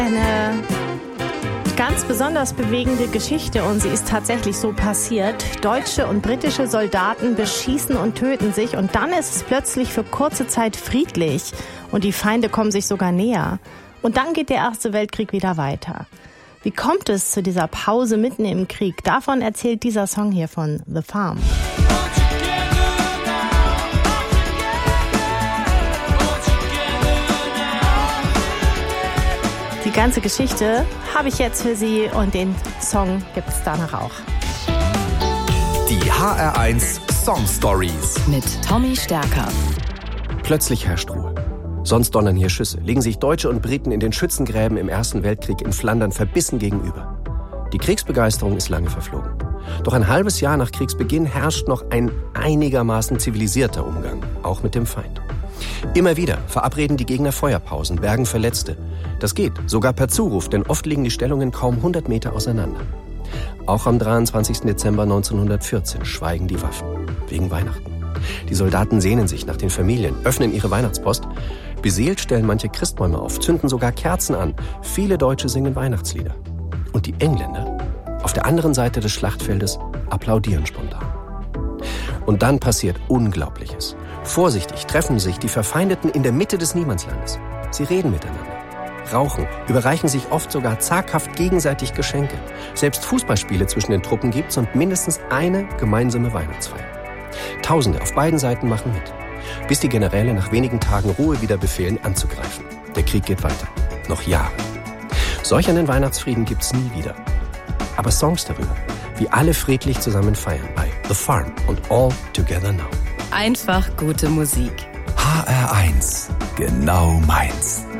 Eine ganz besonders bewegende Geschichte und sie ist tatsächlich so passiert. Deutsche und britische Soldaten beschießen und töten sich und dann ist es plötzlich für kurze Zeit friedlich und die Feinde kommen sich sogar näher. Und dann geht der Erste Weltkrieg wieder weiter. Wie kommt es zu dieser Pause mitten im Krieg? Davon erzählt dieser Song hier von The Farm. Die ganze Geschichte habe ich jetzt für Sie und den Song gibt es danach auch. Die HR1 Song Stories mit Tommy Stärker. Plötzlich herrscht Ruhe. Sonst donnern hier Schüsse, legen sich Deutsche und Briten in den Schützengräben im Ersten Weltkrieg in Flandern verbissen gegenüber. Die Kriegsbegeisterung ist lange verflogen. Doch ein halbes Jahr nach Kriegsbeginn herrscht noch ein einigermaßen zivilisierter Umgang, auch mit dem Feind. Immer wieder verabreden die Gegner Feuerpausen, bergen Verletzte. Das geht, sogar per Zuruf, denn oft liegen die Stellungen kaum 100 Meter auseinander. Auch am 23. Dezember 1914 schweigen die Waffen, wegen Weihnachten. Die Soldaten sehnen sich nach den Familien, öffnen ihre Weihnachtspost. Beseelt stellen manche Christbäume auf, zünden sogar Kerzen an. Viele Deutsche singen Weihnachtslieder. Und die Engländer, auf der anderen Seite des Schlachtfeldes, applaudieren spontan. Und dann passiert Unglaubliches. Vorsichtig treffen sich die Verfeindeten in der Mitte des Niemandslandes. Sie reden miteinander, rauchen, überreichen sich oft sogar zaghaft gegenseitig Geschenke. Selbst Fußballspiele zwischen den Truppen gibt's und mindestens eine gemeinsame Weihnachtsfeier. Tausende auf beiden Seiten machen mit, bis die Generäle nach wenigen Tagen Ruhe wieder befehlen, anzugreifen. Der Krieg geht weiter, noch Jahre. Solch einen Weihnachtsfrieden gibt's nie wieder. Aber Songs darüber, wie alle friedlich zusammen feiern bei The Farm und All Together Now. Einfach gute Musik. HR1, genau meins.